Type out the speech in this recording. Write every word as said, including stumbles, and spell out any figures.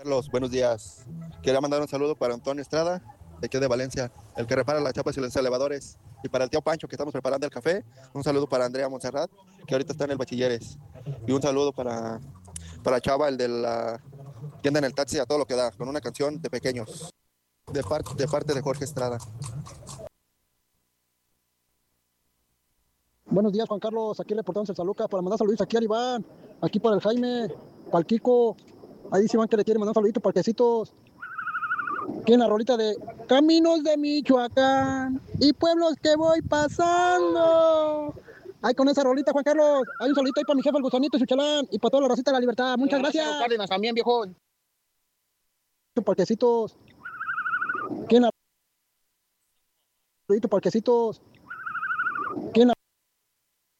Carlos, buenos días. Quería mandar un saludo para Antonio Estrada, de aquí de Valencia, el que repara las chapas y los elevadores. Y para el tío Pancho, que estamos preparando el café. Un saludo para Andrea Montserrat, que ahorita está en el bachilleres. Y un saludo para, para Chava, el de la tienda en el taxi, a todo lo que da, con una canción de pequeños, de, par- de parte de Jorge Estrada. Buenos días, Juan Carlos. Aquí reportamos el Saluca para mandar saluditos aquí al Iván, aquí para el Jaime, para el Kiko. Ahí dice Iván que le quiere mandar saluditos, parquecitos. Aquí en la rolita de Caminos de Michoacán y pueblos que voy pasando. Ahí con esa rolita, Juan Carlos. Hay un saludito ahí para mi jefe, el Gusanito y su chalán. Y para toda la racita de la libertad. Muchas gracias. Cárdenas también, viejo. Parquecitos. Aquí en la rolita, parquecitos. Aquí en la